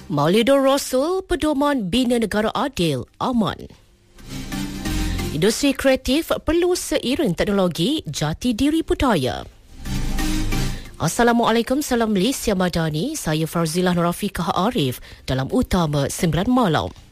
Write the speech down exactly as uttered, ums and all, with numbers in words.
Maulidur Rasul, pedoman bina negara adil, aman. Industri kreatif perlu seiring teknologi, jati diri budaya. Assalamualaikum, salam Malaysia Madani. Saya Farzilah Nurafiqah Arif dalam Utama sembilan Malam.